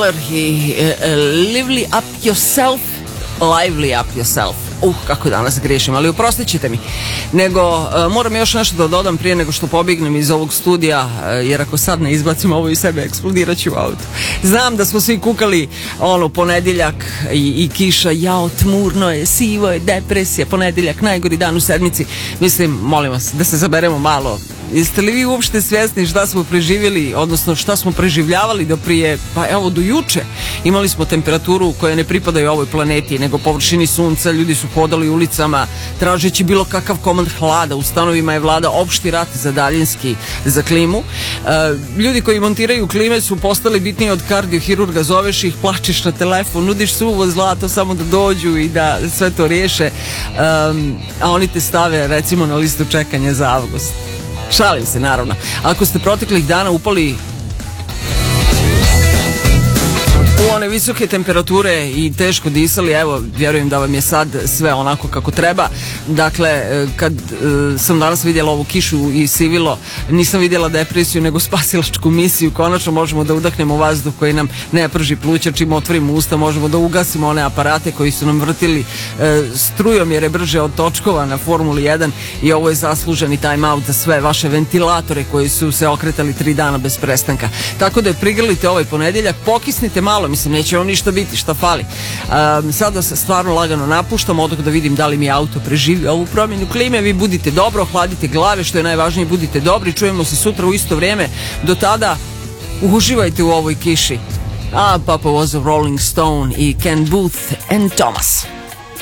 Keller i Lively Up Yourself, Lively Up Yourself. Kako danas grešim, ali oprostit ćete mi. Nego, moram još nešto da dodam prije nego što pobignem iz ovog studija, jer ako sad ne izbacim ovo iz sebe, eksplodirat ću u auto. Znam da smo svi kukali ponedjeljak i kiša, jao, tmurno je, sivo je, depresija, ponedjeljak, najgori dan u sedmici. Mislim, molim vas, da se zaberemo malo. Jeste li vi uopšte svjesni šta smo preživjeli, odnosno šta smo preživljavali do prije, pa evo do juče? Imali smo temperaturu koja ne pripadaju ovoj planeti, nego površini sunca, ljudi su hodali ulicama tražeći bilo kakav komad hlada, u stanovima je vlada opšti rat za daljinski, za klimu. Ljudi koji montiraju klime su postali bitniji od kardiohirurga, zoveš ih, plačeš na telefon, nudiš suvo zlato samo da dođu i da sve to riješe, a oni te stave recimo na listu čekanja za avgust. Šalim se, naravno. Ako ste proteklih dana upali u one visoke temperature i teško disali, evo, vjerujem da vam je sad sve onako kako treba. Dakle, kad sam danas vidjela ovu kišu i sivilo, nisam vidjela depresiju nego spasilačku misiju. Konačno možemo da udahnemo vazduh koji nam ne prži pluća, čim otvorimo usta možemo da ugasimo one aparate koji su nam vrtili strujom jer je brže od točkova na Formuli 1 i ovo je zasluženi time out za sve vaše ventilatore koji su se okretali 3 dana bez prestanka. Tako da prigrlite ovaj ponedjeljak, pokisnite malo, mislim, neće vam ništa biti, šta fali. Sada se stvarno lagano napuštam, odok da vidim da li mi auto preživi ovu promjenu klime. Vi budite dobro, hladite glave, što je najvažnije, budite dobri. Čujemo se sutra u isto vrijeme. Do tada uživajte u ovoj kiši. Papa was a Rolling Stone i Ken Booth and Thomas.